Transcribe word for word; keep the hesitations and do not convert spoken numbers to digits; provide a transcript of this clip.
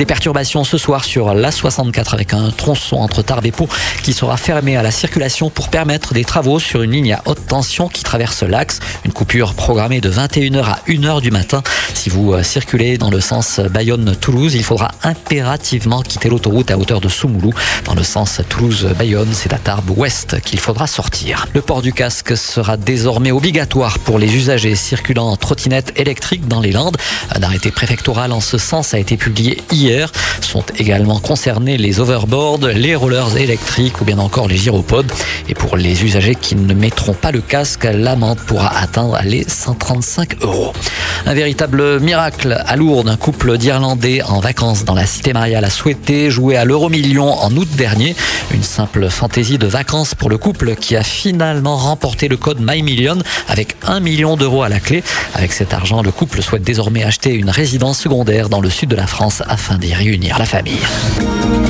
Des perturbations ce soir sur l'A soixante-quatre avec un tronçon entre Tarbes et Pau qui sera fermé à la circulation pour permettre des travaux sur une ligne à haute tension qui traverse l'axe. Une coupure programmée de vingt et une heures à une heure du matin. Si vous circulez dans le sens Bayonne-Toulouse, il faudra impérativement quitter l'autoroute à hauteur de Soumoulou. Dans le sens Toulouse-Bayonne, c'est à Tarbes ouest qu'il faudra sortir. Le port du casque sera désormais obligatoire pour les usagers circulant en trottinette électrique dans les Landes. Un arrêté préfectoral en ce sens a été publié hier. Sont également concernés les overboards, les rollers électriques ou bien encore les gyropodes. Et pour les usagers qui ne mettront pas le casque, l'amende pourra atteindre les cent trente-cinq euros. Un véritable miracle à Lourdes. Un couple d'Irlandais en vacances dans la cité mariale a souhaité jouer à l'euro-million en août dernier. Une simple fantaisie de vacances pour le couple qui a finalement remporté le code My Million avec un million d'euros à la clé. Avec cet argent, le couple souhaite désormais acheter une résidence secondaire dans le sud de la France afin d'y réunir la famille.